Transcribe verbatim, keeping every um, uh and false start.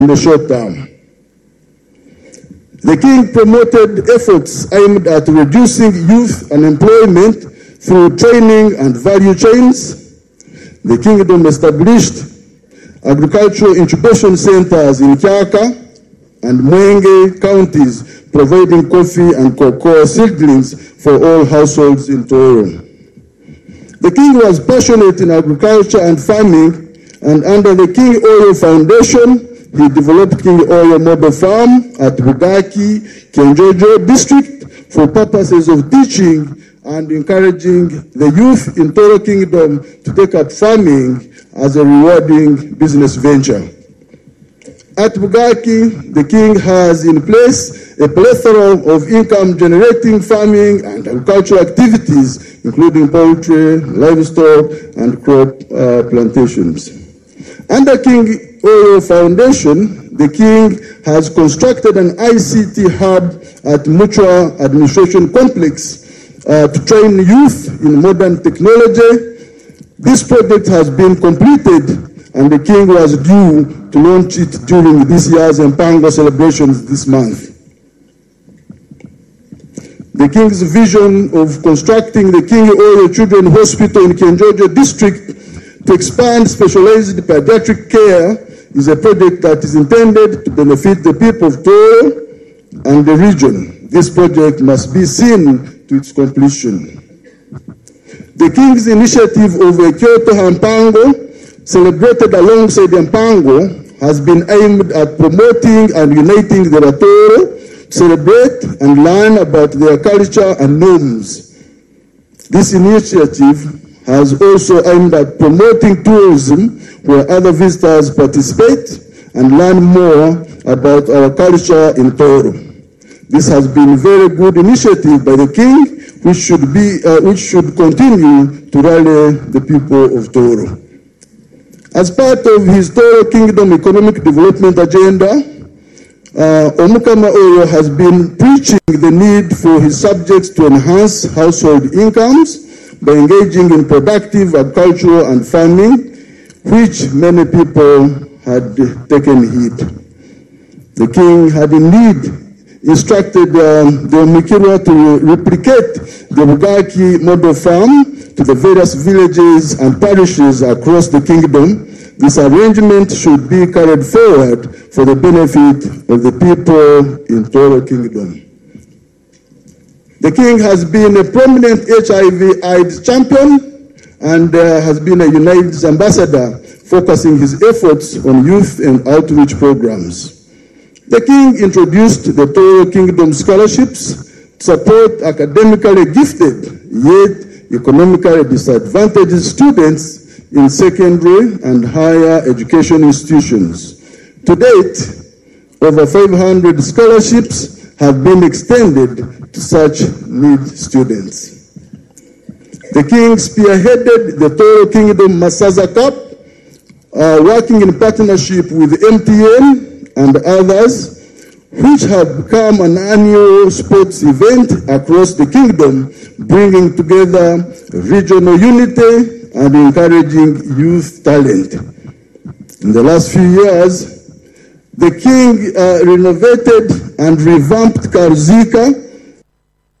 in the short term. The king promoted efforts aimed at reducing youth unemployment through training and value chains. The kingdom established agricultural incubation centers in Kyaka and Mwenge counties, providing coffee and cocoa seedlings for all households in Toro. The king was passionate in agriculture and farming, and under the King Oyo Foundation, he developed King Oyo Model Farm at Bugaki, Kenjojo district for purposes of teaching and encouraging the youth in Toro Kingdom to take up farming as a rewarding business venture. At Bugaki, the king has in place a plethora of income-generating farming and agricultural activities, including poultry, livestock, and crop uh, plantations. Under King Oyo Foundation, the king has constructed an I C T hub at Mutua Administration Complex uh, to train youth in modern technology. This project has been completed, and the king was due to launch it during this year's Mpango celebrations this month. The king's vision of constructing the King Oyo Children's Hospital in Kenjojo district to expand specialized pediatric care is a project that is intended to benefit the people of Toro and the region. This project must be seen to its completion. The king's initiative of a Kyoto Mpango, celebrated alongside Mpango, has been aimed at promoting and uniting the Watoro, celebrate and learn about their culture and norms. This initiative has also aimed at promoting tourism where other visitors participate and learn more about our culture in Toro. This has been a very good initiative by the king, which should, be, uh, which should continue to rally the people of Toro. As part of his Toro Kingdom economic development agenda, uh, Omukama Oyo has been preaching the need for his subjects to enhance household incomes by engaging in productive agriculture and farming, which many people had taken heed. The king had indeed instructed um, the Omukirwa to replicate the Bugaki model farm to the various villages and parishes across the kingdom. This arrangement should be carried forward for the benefit of the people in Toro Kingdom. The king has been a prominent H I V AIDS champion and uh, has been a United ambassador, focusing his efforts on youth and outreach programs. The king introduced the Toro Kingdom scholarships to support academically gifted yet economically disadvantaged students in secondary and higher education institutions. To date, over five hundred scholarships have been extended to such need students. The king spearheaded the Toro Kingdom Masaza Cup, uh, working in partnership with M T N and others, which have become an annual sports event across the kingdom, bringing together regional unity and encouraging youth talent. In the last few years, the king uh, renovated and revamped Karuzika